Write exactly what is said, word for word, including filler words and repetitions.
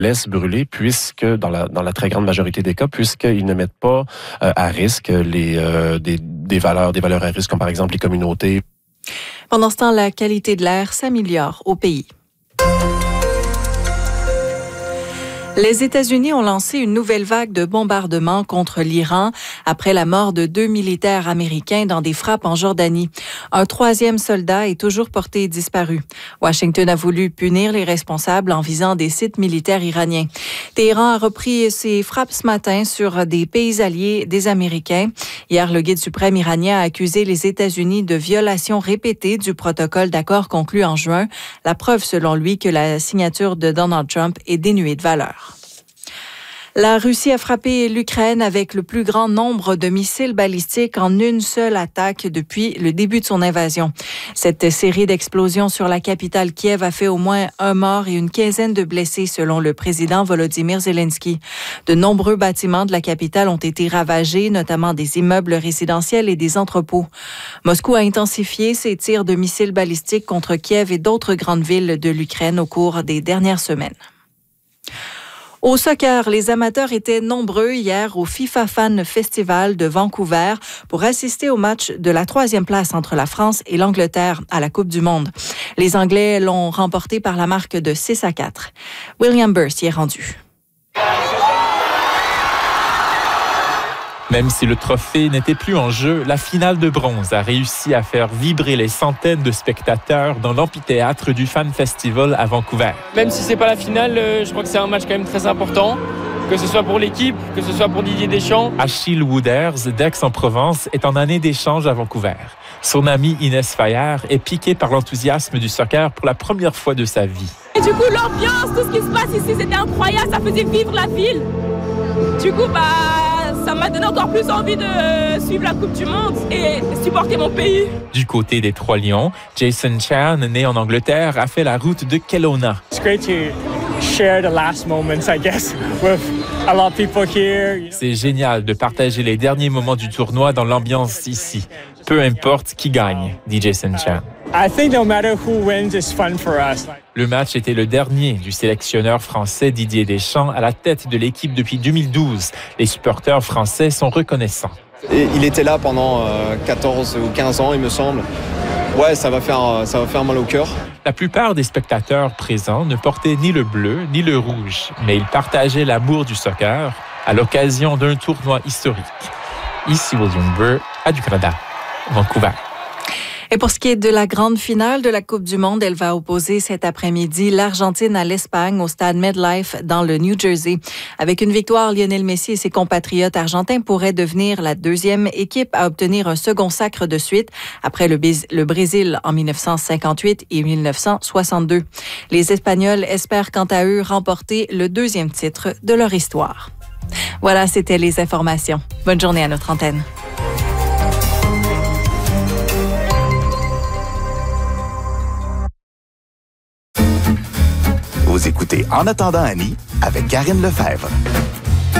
laissent brûler puisque, dans la, dans la très grande majorité des cas, puisqu'ils ne mettent pas euh, à risque les, euh, des, des valeurs, des valeurs à risque, comme par exemple les communautés. Pendant ce temps, la qualité de l'air s'améliore au pays. Les États-Unis ont lancé une nouvelle vague de bombardements contre l'Iran après la mort de deux militaires américains dans des frappes en Jordanie. Un troisième soldat est toujours porté disparu. Washington a voulu punir les responsables en visant des sites militaires iraniens. Téhéran a repris ses frappes ce matin sur des pays alliés des Américains. Hier, le guide suprême iranien a accusé les États-Unis de violations répétées du protocole d'accord conclu en juin. La preuve, selon lui, que la signature de Donald Trump est dénuée de valeur. La Russie a frappé l'Ukraine avec le plus grand nombre de missiles balistiques en une seule attaque depuis le début de son invasion. Cette série d'explosions sur la capitale Kiev a fait au moins un mort et une quinzaine de blessés selon le président Volodymyr Zelensky. De nombreux bâtiments de la capitale ont été ravagés, notamment des immeubles résidentiels et des entrepôts. Moscou a intensifié ses tirs de missiles balistiques contre Kiev et d'autres grandes villes de l'Ukraine au cours des dernières semaines. Au soccer, les amateurs étaient nombreux hier au FIFA Fan Festival de Vancouver pour assister au match de la troisième place entre la France et l'Angleterre à la Coupe du Monde. Les Anglais l'ont remporté par la marque de six à quatre. William Burst y est rendu. Même si le trophée n'était plus en jeu, la finale de bronze a réussi à faire vibrer les centaines de spectateurs dans l'amphithéâtre du Fan Festival à Vancouver. Même si c'est pas la finale, je crois que c'est un match quand même très important, que ce soit pour l'équipe, que ce soit pour Didier Deschamps. Achille Wooders, d'Aix-en-Provence, est en année d'échange à Vancouver. Son ami Inès Fayard est piquée par l'enthousiasme du soccer pour la première fois de sa vie. Et du coup, l'ambiance, tout ce qui se passe ici, c'était incroyable, ça faisait vivre la ville. Du coup, bah... ça m'a donné encore plus envie de suivre la Coupe du Monde et supporter mon pays. Du côté des Trois Lions, Jason Chan, né en Angleterre, a fait la route de Kelowna. It's great to share the last moments, I guess, with a lot of people here. C'est génial de partager les derniers moments du tournoi dans l'ambiance ici. Peu importe qui gagne, dit Jason Chan. I think no matter who wins, it's fun for us. Le match était le dernier du sélectionneur français Didier Deschamps à la tête de l'équipe depuis deux mille douze. Les supporters français sont reconnaissants. Et il était là pendant euh, quatorze ou quinze ans, il me semble. Ouais, ça va faire, ça va faire mal au cœur. La plupart des spectateurs présents ne portaient ni le bleu ni le rouge, mais ils partageaient l'amour du soccer à l'occasion d'un tournoi historique. Ici William Burr, Radio-Canada, Vancouver. Et pour ce qui est de la grande finale de la Coupe du Monde, elle va opposer cet après-midi l'Argentine à l'Espagne au stade MetLife dans le New Jersey. Avec une victoire, Lionel Messi et ses compatriotes argentins pourraient devenir la deuxième équipe à obtenir un second sacre de suite après le, le Brésil en dix-neuf cent cinquante-huit et dix-neuf cent soixante-deux. Les Espagnols espèrent quant à eux remporter le deuxième titre de leur histoire. Voilà, c'était les informations. Bonne journée à notre antenne. Vous écoutez En attendant Annie avec Karine Lefebvre.